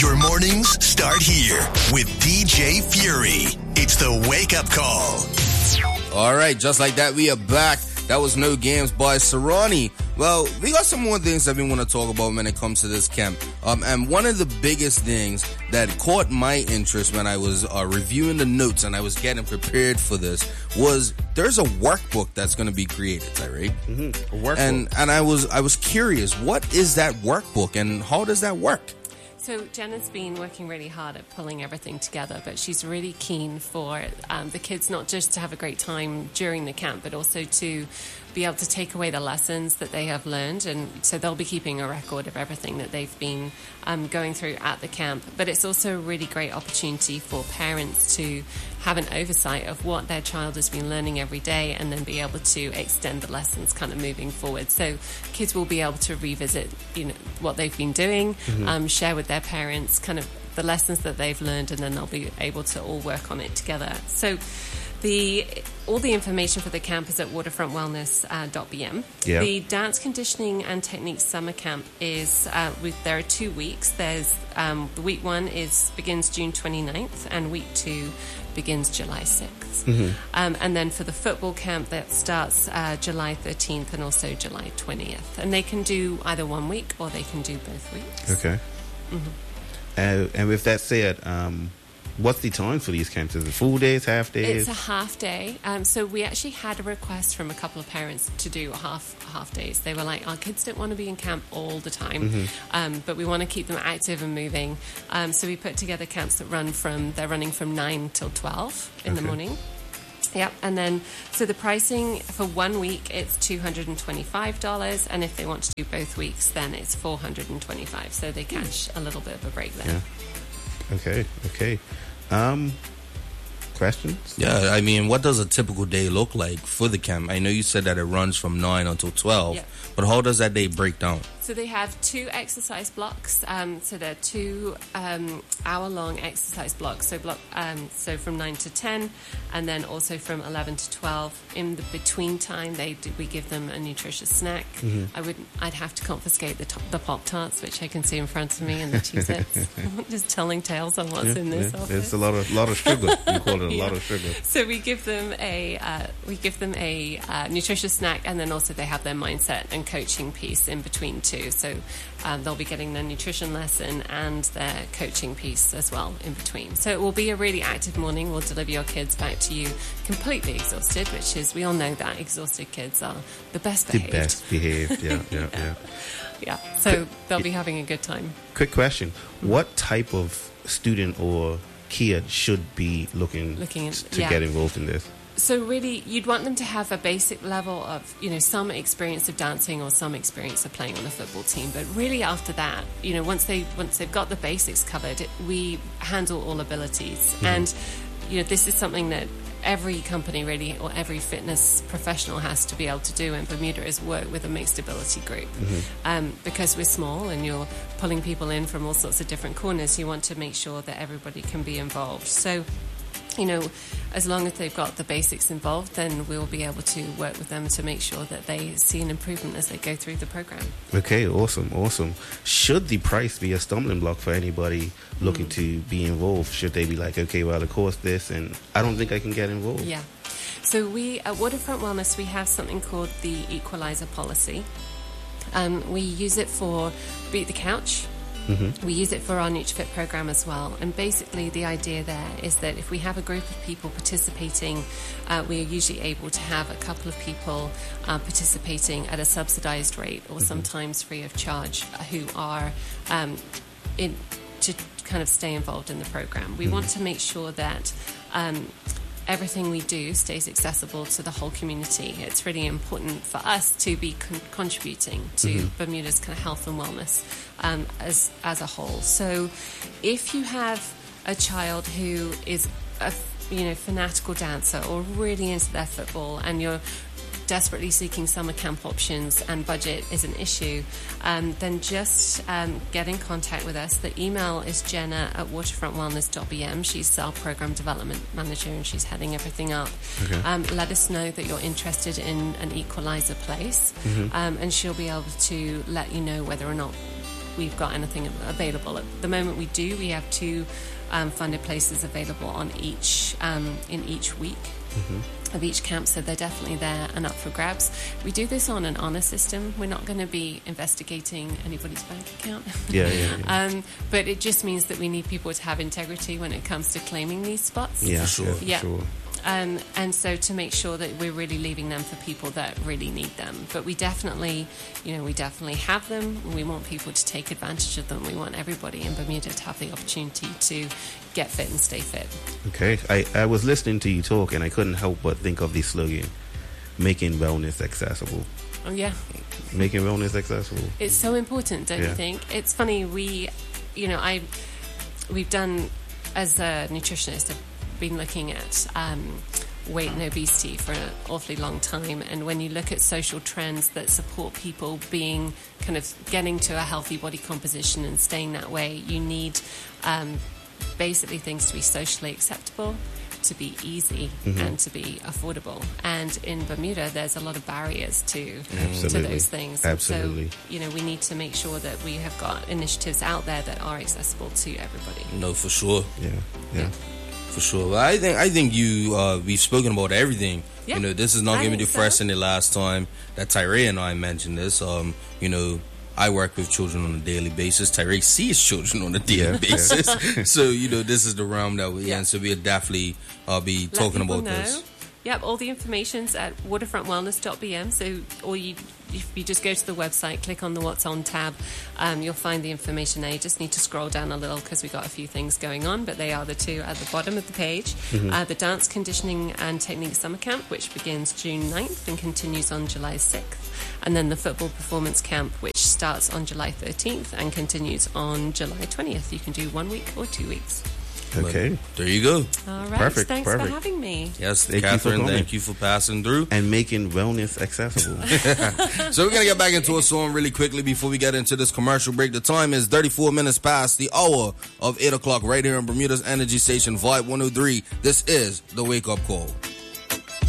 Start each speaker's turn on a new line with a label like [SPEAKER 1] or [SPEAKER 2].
[SPEAKER 1] Your mornings start here with DJ Fury. It's the wake-up call.
[SPEAKER 2] All right, just like that, we are back. That was No Games by Serrani. Well, we got some more things that we want to talk about when it comes to this camp. And one of the biggest things that caught my interest when I was reviewing the notes and I was getting prepared for this was there's a workbook that's going to be created, Tyreek.
[SPEAKER 3] A workbook.
[SPEAKER 2] And I was curious, what is that workbook and how does that work?
[SPEAKER 4] So Jenna's been working really hard at pulling everything together, but she's really keen for the kids not just to have a great time during the camp, but also to be able to take away the lessons that they have learned. And so they'll be keeping a record of everything that they've been going through at the camp. But it's also a really great opportunity for parents to have an oversight of what their child has been learning every day and then be able to extend the lessons kind of moving forward. So kids will be able to revisit, what they've been doing, share with their parents kind of the lessons that they've learned, and then they'll be able to all work on it together. So all the information for the camp is at waterfrontwellness.bm.
[SPEAKER 3] Yeah.
[SPEAKER 4] The Dance Conditioning and Technique Summer Camp is, there are 2 weeks. There's the week 1 begins June 29th and week 2 begins July 6th. And then for the football camp, that starts July 13th and also July 20th. And they can do either 1 week or they can do both weeks.
[SPEAKER 3] Okay. And with that said, what's the time for these camps? Is it full days, half days?
[SPEAKER 4] It's a half day. So we actually had a request from a couple of parents to do half days. They were like, our kids don't want to be in camp all the time, but we want to keep them active and moving. So we put together camps that they're running from 9 till 12 in the morning. Yep, and then, so the pricing for 1 week, it's $225, and if they want to do both weeks, then it's $425, so they catch a little bit of a break there.
[SPEAKER 3] Yeah. Okay. Questions?
[SPEAKER 2] Yeah, I mean, what does a typical day look like for the camp? I know you said that it runs from 9 until 12, but how does that day break down?
[SPEAKER 4] So they have 2 exercise blocks. So they're 2 hour-long exercise blocks. So from 9 to 10, and then also from 11 to 12. In the between time, we give them a nutritious snack. I'd have to confiscate the Pop-Tarts, which I can see in front of me, and the Cheez-Its. I'm just telling tales on what's in this office.
[SPEAKER 3] There's a lot of sugar. You call it a lot of sugar.
[SPEAKER 4] So we give them a nutritious snack, and then also they have their mindset and coaching piece in between too. So they'll be getting their nutrition lesson and their coaching piece as well in between. So it will be a really active morning. We'll deliver your kids back to you completely exhausted, which is, we all know that exhausted kids are the best behaved.
[SPEAKER 3] The best behaved, yeah.
[SPEAKER 4] Yeah, so they'll be having a good time.
[SPEAKER 3] Quick question. What type of student or kid should be looking to get involved in this?
[SPEAKER 4] So really, you'd want them to have a basic level of, some experience of dancing or some experience of playing on a football team. But really after that, once they've got the basics covered, we handle all abilities. And, this is something that every company really, or every fitness professional has to be able to do. And Bermuda is work with a mixed ability group. Because we're small and you're pulling people in from all sorts of different corners, you want to make sure that everybody can be involved. So, as long as they've got the basics involved, then we'll be able to work with them to make sure that they see an improvement as they go through the program.
[SPEAKER 3] Okay, awesome. Should the price be a stumbling block for anybody looking to be involved? Should they be like, okay, well, of course this, and I don't think I can get involved?
[SPEAKER 4] Yeah. So we, at Waterfront Wellness, we have something called the Equalizer Policy. We use it for Beat the Couch. We use it for our NutriFit program as well. And basically the idea there is that if we have a group of people participating, we are usually able to have a couple of people participating at a subsidized rate or sometimes free of charge who are to kind of stay involved in the program. We want to make sure that everything we do stays accessible to the whole community. It's really important for us to be contributing to Bermuda's kind of health and wellness as a whole. So if you have a child who is a fanatical dancer or really into their football and you're desperately seeking summer camp options and budget is an issue, then just get in contact with us. The email is jenna@waterfrontwellness.bm. She's our program development manager and she's heading everything up. Let us know that you're interested in an equalizer place, and she'll be able to let you know whether or not we've got anything available. At the moment we do. We have 2 funded places available on each in each week of each camp, so they're definitely there and up for grabs. We do this on an honor system. We're not going to be investigating anybody's bank account. But it just means that we need people to have integrity when it comes to claiming these spots.
[SPEAKER 3] Yeah,
[SPEAKER 2] sure.
[SPEAKER 3] Yeah, sure.
[SPEAKER 4] And so to make sure that we're really leaving them for people that really need them. But we definitely have them. We want people to take advantage of them. We want everybody in Bermuda to have the opportunity to get fit and stay fit.
[SPEAKER 3] Okay. I was listening to you talk and I couldn't help but think of the slogan, making wellness accessible.
[SPEAKER 4] Oh, yeah.
[SPEAKER 3] Making wellness accessible.
[SPEAKER 4] It's so important, don't you think? It's funny, we've done, as a nutritionist, I've been looking at weight and obesity for an awfully long time, and when you look at social trends that support people being kind of getting to a healthy body composition and staying that way, you need basically things to be socially acceptable, to be easy, and to be affordable. And in Bermuda, there's a lot of barriers to those things.
[SPEAKER 3] Absolutely.
[SPEAKER 4] So, we need to make sure that we have got initiatives out there that are accessible to everybody.
[SPEAKER 2] No, for sure.
[SPEAKER 3] Yeah.
[SPEAKER 2] For sure. But I think we've spoken about everything.
[SPEAKER 4] Yeah,
[SPEAKER 2] this is not going to be the
[SPEAKER 4] so.
[SPEAKER 2] first and the last time that Tyree and I mentioned this. I work with children on a daily basis. Tyree sees children on a daily basis. So, this is the realm that we're in. So we'll definitely be talking about this.
[SPEAKER 4] Yep, all the information's at waterfrontwellness.bm. So if you just go to the website, click on the What's On tab, you'll find the information there. You just need to scroll down a little because we've got a few things going on, but they are the 2 at the bottom of the page. The Dance Conditioning and Technique Summer Camp, which begins June 9th and continues on July 6th. And then the Football Performance Camp, which starts on July 13th and continues on July 20th. You can do 1 week or 2 weeks.
[SPEAKER 3] Okay.
[SPEAKER 2] But there you go.
[SPEAKER 4] All right.
[SPEAKER 3] Perfect.
[SPEAKER 4] Thanks for having me.
[SPEAKER 2] Yes,
[SPEAKER 3] Thank
[SPEAKER 2] Catherine,
[SPEAKER 3] you for
[SPEAKER 2] thank you for passing through.
[SPEAKER 3] And making wellness accessible.
[SPEAKER 2] So we're going to get back into a song really quickly before we get into this commercial break. The time is 34 minutes past the hour of 8 o'clock right here on Bermuda's Energy Station, Vibe 103. This is The Wake Up Call.